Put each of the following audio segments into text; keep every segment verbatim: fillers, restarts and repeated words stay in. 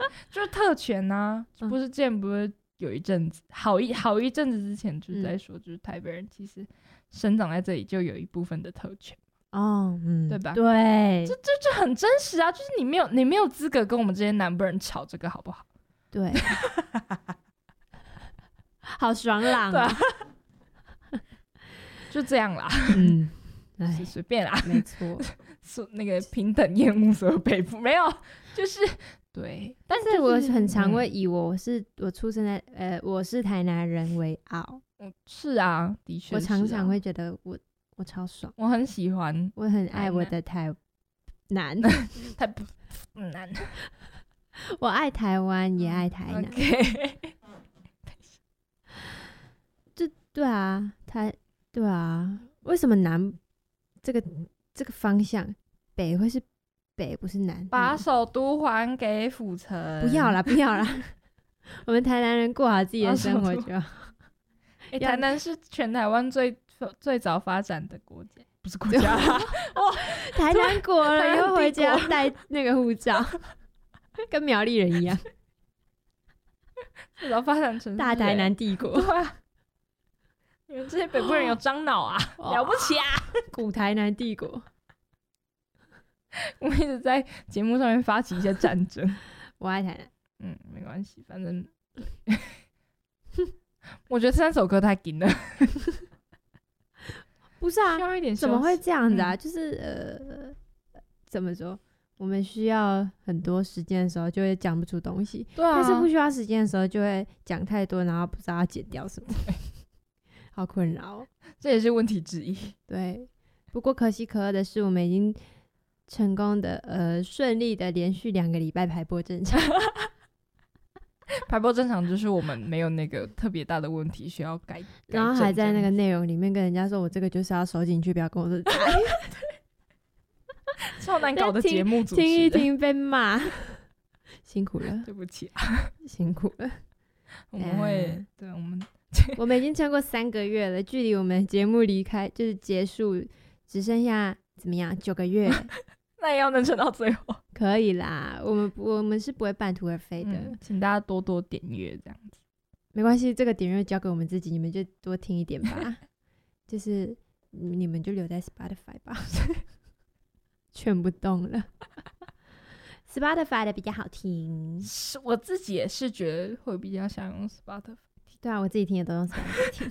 就是特权啊，嗯、不是之前不是有一阵子好一好一阵子之前就是在说，就是台北人其实生长在这里就有一部分的特权哦，嗯， 对吧？ 对， 这这这很真实啊，就是你没有你没有资格跟我们这些南部人吵这个好不好？ 对，好爽朗、啊， 对啊、就这样啦， 嗯， 是随便啦， 没错， 那个平等厌恶所有北部没有，就是对， 但是我很常会以我是、嗯、我出生在呃我是台南人为傲， 嗯，是啊，的确、啊， 我常常会觉得我我超爽， 我很喜欢， 我很爱我的台南， 台不南， 我爱台湾也爱台南， okay 就对啊，台对啊，为什么南这个这个方向北会是北不是南？ 把首都还给府城， 不要啦不要啦，我们台南人过好自己的生活就好。 欸、台南是全台湾最最早发展的国家，不是国家哇，台南国了，以后回家带那个护照，跟苗栗人一样， 最早发展成大台南帝国。 对啊，你们这些北部人有樟脑啊，了不起啊！ 古台南帝国， 我们一直在节目上面发起一些战争。 我爱台南， 嗯，没关系，反正我觉得这三首歌太紧了。 不是啊， 需要一点怎么会这样子啊？ 嗯、 就是呃，怎么说？我们需要很多时间的时候，就会讲不出东西。 对啊。 但是不需要时间的时候，就会讲太多，然后不知道要剪掉什么，好困扰。 这也是问题之一。 对，不过可喜可贺的是，我们已经成功的呃顺利的连续两个礼拜排播正常。 排播正常就是我们没有那个特别大的问题需要改， 然后还在那个内容里面跟人家说，我这个就是要收进去，不要跟我说改。 超难搞的节目主持人， 听一听被骂，辛苦了， 对不起啊， 辛苦了。 我们会，对我们， 我们已经撑过三个月了，距离我们节目离开就是结束，只剩下怎么样九个月。 那也要能撑到最后， 可以啦。我们我们是不会半途而废的、 嗯，请大家多多点阅，这样子没关系。这个点阅交给我们自己，你们就多听一点吧。就是你们就留在 Spotify 吧，劝不动了。Spotify 的比较好听， 是我自己也是觉得会比较想用 Spotify。 对啊，我自己听也都用 Spotify 听。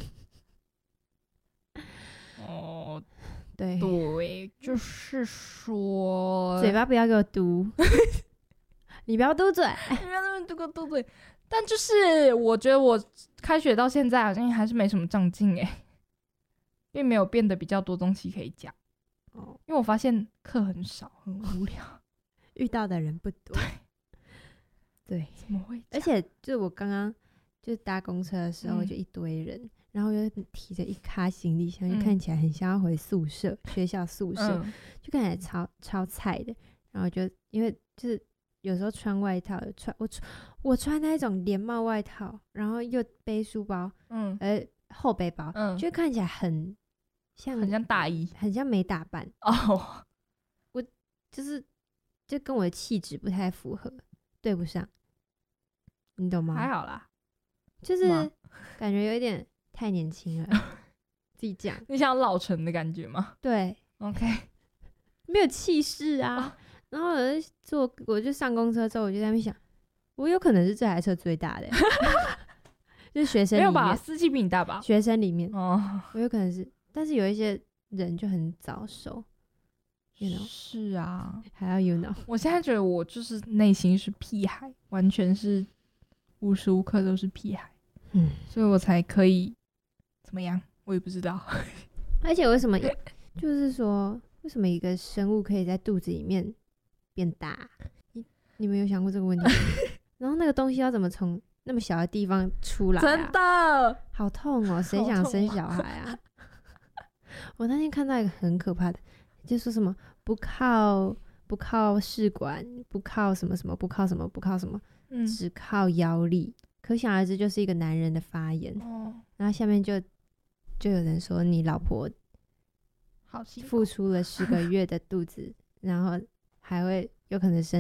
哦。 对对，就是说， 嘴巴不要给我嘟，你不要嘟嘴， 你不要那边嘟个嘟嘴。但就是我觉得我开学到现在好像还是没什么长进哎，并没有变得比较多东西可以讲。哦，因为我发现课很少，很无聊， 遇到的人不多。对， 怎么会？ 而且就我刚刚就搭公车的时候， 嗯、 就一堆人。然后又提着一咖行李箱， 嗯、 就看起来很像要回宿舍，学校宿舍， 嗯、 就看起来超超菜的。然后就因为就是有时候穿外套，穿我穿我穿那种连帽外套，然后又背书包，嗯，呃后背包，嗯，就看起来很像很像大衣， 很像没打扮哦。 我就是就跟我的气质不太符合，对不上，你懂吗？ 还好啦， 就是感觉有一点。太年轻了，自己讲。 你想老成的感觉吗？ 对 ，OK， 没有气势啊。哦、然后我就坐，我就上公车之后，我就在那边想，我有可能是这台车最大的，就是学生里面。 没有吧？司机比你大吧？ 学生里面， 哦， 我有可能是，但是有一些人就很早熟 ，you know？ 是啊， 还要 you know？ 我现在觉得我就是内心是屁孩，完全是无时无刻都是屁孩，嗯，所以我才可以。怎么样？我也不知道。 而且为什么，就是说，为什么一个生物可以在肚子里面变大？你你们有想过这个问题吗？然后那个东西要怎么从那么小的地方出来、啊？ 真的好痛哦！谁想生小孩啊？我那天看到一个很可怕的，就说什么不靠不靠试管，不靠什么什么，不靠什么不靠什么，嗯、只靠腰力。可想而知，就是一个男人的发言。哦、然后下面就。就有人说你老婆付出了十个月的肚子，然后还会有可能生